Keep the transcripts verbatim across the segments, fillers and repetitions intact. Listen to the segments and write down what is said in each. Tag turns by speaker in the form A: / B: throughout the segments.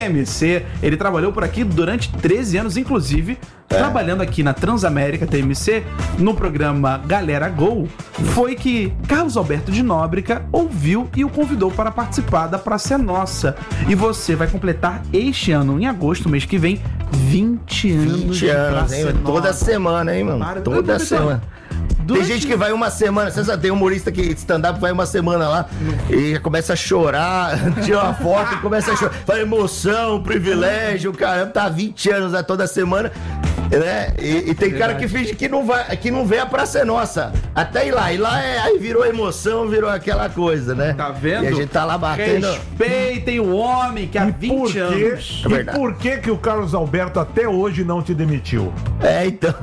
A: M C, ele trabalhou por aqui durante treze anos, inclusive, é. trabalhando aqui na Transamérica T M C, no programa Galera Gol, foi que Carlos Alberto de Nóbrega ouviu e o convidou para participar da Praça é Nossa. E você vai completar este ano, em agosto, mês que vem, vinte anos
B: vinte anos, hein? Toda semana, hein, mano? Para, Toda semana. Durante... Tem gente que vai uma semana, você sabe, tem um humorista que stand-up vai uma semana lá e começa a chorar, tira uma foto e começa a chorar. Fala emoção, privilégio, caramba, tá há vinte anos né, toda semana. Né? E, e tem cara que finge que não, vai, que não vê a Praça é Nossa. Até ir lá. E lá é, aí virou emoção, virou aquela coisa, né?
A: Tá vendo?
B: E a gente tá lá batendo.
A: Respeitem o homem que há
C: e
A: vinte anos.
C: É e por que que o Carlos Alberto até hoje não te demitiu?
B: É, então.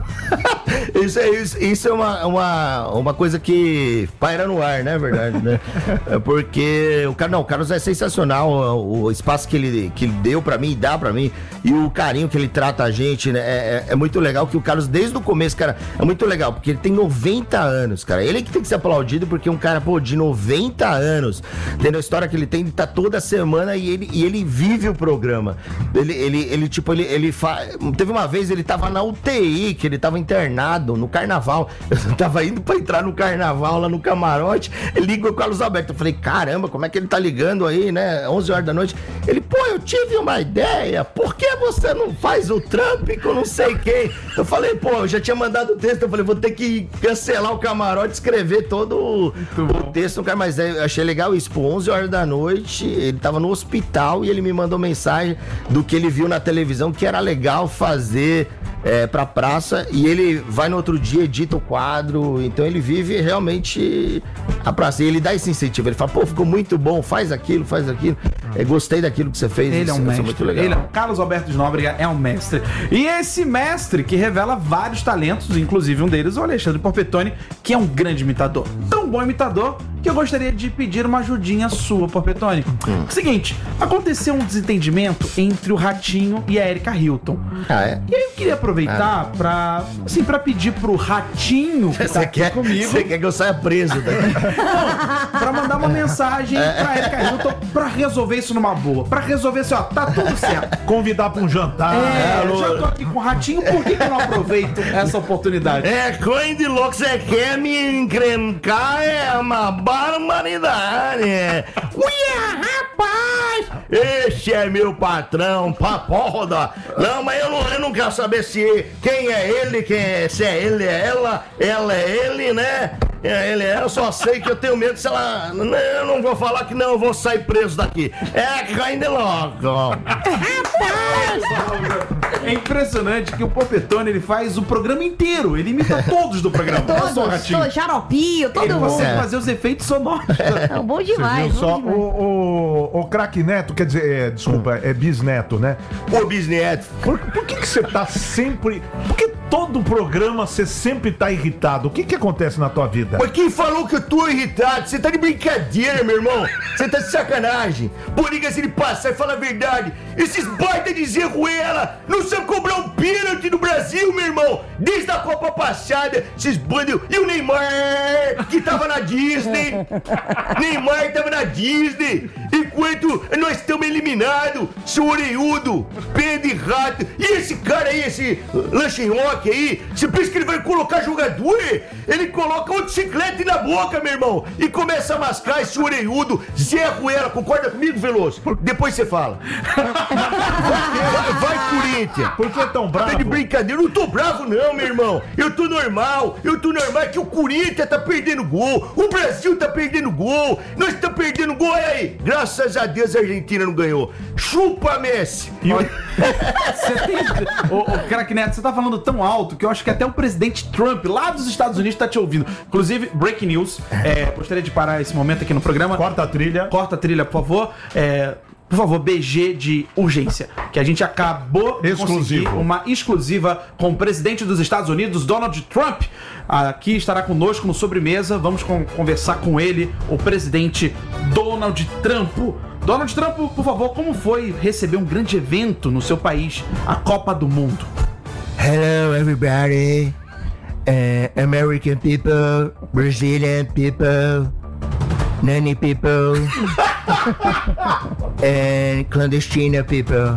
B: isso é, isso, isso é uma, uma, uma coisa que paira no ar, né? Verdade, né? É porque o cara, não, o Carlos é sensacional. O, o espaço que ele, que ele deu pra mim, dá pra mim, e o carinho que ele trata a gente, né? É, é muito legal que o Carlos, desde o começo, cara, é muito legal, porque ele tem noventa anos, cara. Ele que tem que ser aplaudido, porque um cara, pô, de noventa anos, tendo a história que ele tem, ele tá toda semana e ele, e ele vive o programa. Ele, ele, ele tipo, ele, ele fa... Teve uma vez, ele tava na U T I, que ele tava internado no carnaval. Eu tava indo pra entrar no carnaval, lá no camarote, ele ligou o Carlos Alberto. Eu falei, caramba, como é que ele tá ligando aí, né? onze horas da noite. Ele, pô, eu tive uma ideia, por que você não faz o Trump com não sei quem? Eu falei, pô, eu já tinha mandado o texto, eu falei, vou ter que cancelar o camarote, escrever todo o, o texto, cara, mas eu achei legal isso, pô, onze horas da noite, ele tava no hospital e ele me mandou mensagem do que ele viu na televisão, que era legal fazer é, pra praça, e ele vai no outro dia, edita o quadro, então ele vive realmente a praça, e ele dá esse incentivo, ele fala, pô, ficou muito bom, faz aquilo, faz aquilo, é, gostei daquilo que você fez,
A: ele
B: isso,
A: é um mestre,
B: muito legal.
A: Ele é, Carlos Alberto de Nóbrega é um mestre, e esse mestre que revela vários talentos, inclusive um deles é o Alexandre Porpetone, que é um grande imitador, tão bom imitador que eu gostaria de pedir uma ajudinha sua, Porpetone. Hum. Seguinte, aconteceu um desentendimento entre o Ratinho e a Erika Hilton.
B: Ah, é?
A: E aí eu queria aproveitar ah. pra, assim, pra pedir pro Ratinho que tá aqui comigo...
B: Você quer que eu saia preso daqui?
A: Não, pra mandar uma mensagem pra Erika Hilton pra resolver isso numa boa. Pra resolver assim, ó, tá tudo certo.
C: Convidar pra um jantar.
A: É, eu já tô aqui com o Ratinho, por que que eu não aproveito essa oportunidade?
B: É, coisa de louco, você quer me encrencar, é uma barbaridade. Uia, rapaz! Este é meu patrão, papoda. Não, mas eu não, eu não quero saber se quem é ele, quem é, se é ele, é ela, ela é ele, né? É, ele é, eu só sei que eu tenho medo se ela... Eu não vou falar que não, eu vou sair preso daqui. É, caindo logo.
A: É impressionante que o Porpetone, ele faz o programa inteiro. Ele imita todos do programa.
D: Todos, todos, Xaropinho, todo
A: ele
D: mundo.
A: Ele consegue fazer os efeitos sonoros.
D: É bom demais.
C: Só
D: bom demais.
C: o, o, o craque Neto, quer dizer, é, desculpa, é bisneto, né?
B: Ô, bisneto.
C: Por, por que que você tá sempre... Por que todo programa você sempre tá irritado? O que que acontece na tua vida?
B: Mas quem falou que eu tô irritado? Você tá de brincadeira, meu irmão. Você tá de sacanagem. Por liga-se de passar e fala a verdade. Esses baita de Zé Ruela não sabem cobrar um pênalti no Brasil, meu irmão. Desde a Copa passada, esses bandos... E o Neymar, que tava na Disney. Neymar tava na Disney. Enquanto nós estamos eliminados, seu orelhudo, pé de rato. E esse cara aí, esse Lanchinhoque aí, você pensa que ele vai colocar jogador? Ele coloca uma bicicleta na boca, meu irmão, e começa a mascar esse orelhudo, Zé Ruela. Concorda comigo, Veloso? Depois você fala. Vai, vai, Corinthians.
C: Por que tão bravo?
B: Tá de brincadeira, eu não tô bravo não, meu irmão. Eu tô normal, eu tô normal, é que o Corinthians tá perdendo gol, o Brasil tá perdendo gol, nós tá perdendo gol, olha aí. Graças a Deus a Argentina não ganhou. Chupa, Messi.
A: E o... Você tem... Ô, ô, craque Neto, você tá falando tão alto que eu acho que até o presidente Trump, lá dos Estados Unidos, tá te ouvindo. Inclusive, breaking news, é, gostaria de parar esse momento aqui no programa.
C: Corta a trilha.
A: Corta a trilha, por favor. É... Por favor, B G de urgência, que a gente acabou de conseguir uma exclusiva com o presidente dos Estados Unidos, Donald Trump. Aqui estará conosco no Sobremesa, vamos com, conversar com ele, o presidente Donald Trump. Donald Trump, por favor, como foi receber um grande evento no seu país, a Copa do Mundo?
B: Hello, everybody. Uh, American people, Brazilian people, Nani people. And clandestina people.